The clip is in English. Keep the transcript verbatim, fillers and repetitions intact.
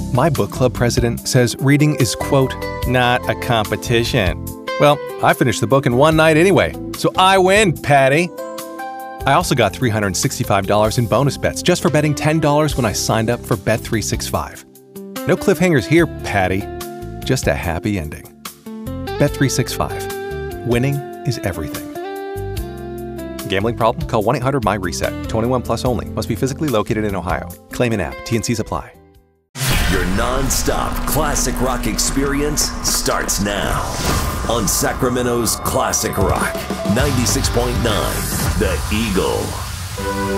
My book club president says reading is, quote, not a competition. Well, I finished the book in one night anyway, so I win, Patty. I also got three hundred sixty-five dollars in bonus bets just for betting ten dollars when I signed up for Bet three sixty-five. No cliffhangers here, Patty. Just a happy ending. Bet three sixty-five. Winning is everything. Gambling problem? Call one eight hundred M Y reset. twenty-one plus only. Must be physically located in Ohio. Claim in app. T N Cs apply. Your non-stop classic rock experience starts now on Sacramento's Classic Rock ninety-six point nine, The Eagle.